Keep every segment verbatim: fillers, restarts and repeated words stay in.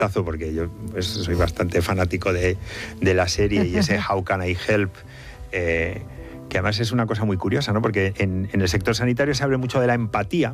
porque yo pues, soy bastante fanático de, de la serie y ese How Can I Help, eh, que además es una cosa muy curiosa, ¿no? Porque en, en el sector sanitario se habla mucho de la empatía,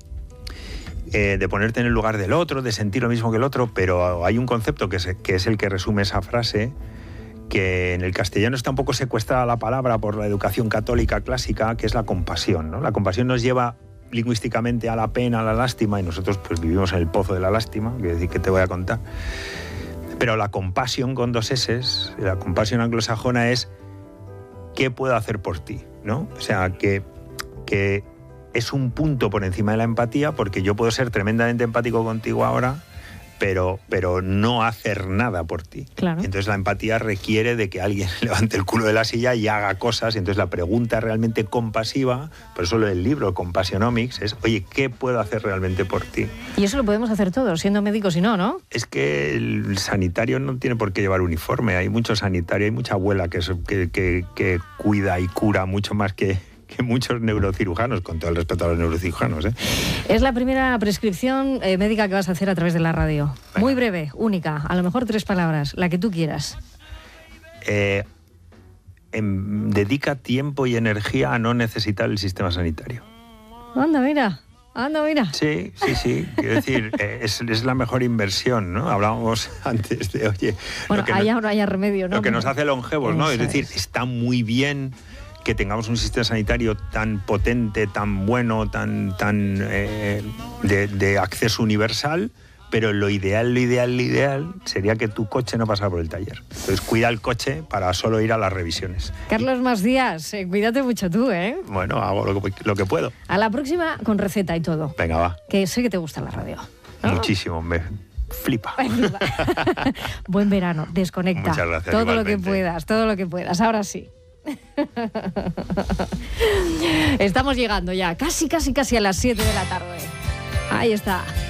eh, de ponerte en el lugar del otro, de sentir lo mismo que el otro, pero hay un concepto que es, que es el que resume esa frase, que en el castellano está un poco secuestrada la palabra por la educación católica clásica, que es la compasión, ¿no? La compasión nos lleva lingüísticamente a la pena, a la lástima, y nosotros pues vivimos en el pozo de la lástima, que decir que te voy a contar. Pero la compasión con dos eses, la compasión anglosajona es ¿qué puedo hacer por ti? ¿No? O sea, que, que es un punto por encima de la empatía, porque yo puedo ser tremendamente empático contigo ahora, pero, pero no hacer nada por ti. Claro. Entonces la empatía requiere de que alguien levante el culo de la silla y haga cosas, y entonces la pregunta realmente compasiva, por eso el libro Compassionomics es, oye, ¿qué puedo hacer realmente por ti? Y eso lo podemos hacer todos, siendo médicos y no, ¿no? Es que el sanitario no tiene por qué llevar uniforme, hay mucho sanitario, hay mucha abuela que, que, que, que cuida y cura mucho más que... que muchos neurocirujanos, con todo el respeto a los neurocirujanos, ¿eh? Es la primera prescripción eh, médica que vas a hacer a través de la radio. Venga. Muy breve, única, a lo mejor tres palabras, la que tú quieras. Eh, en, dedica tiempo y energía a no necesitar el sistema sanitario. Anda, mira. Anda, mira. Sí, sí, sí. Quiero decir, eh, es, es la mejor inversión, ¿no? Hablábamos antes de, oye... Bueno, allá no haya remedio, ¿no? Lo que nos hace longevos, ¿no? Es decir, es. está muy bien que tengamos un sistema sanitario tan potente, tan bueno, tan, tan eh, de, de acceso universal, pero lo ideal, lo ideal, lo ideal sería que tu coche no pasara por el taller. Entonces cuida el coche para solo ir a las revisiones. Carlos Masdías, eh, cuídate mucho tú, ¿eh? Bueno, hago lo que, lo que puedo. A la próxima con receta y todo. Venga, va. Que sé que te gusta la radio, ¿no? Muchísimo, me flipa. Buen verano, desconecta. Muchas gracias. Todo igualmente. lo que puedas, todo lo que puedas. Ahora sí. Estamos llegando ya, casi, casi, casi a las siete de la tarde. Ahí está.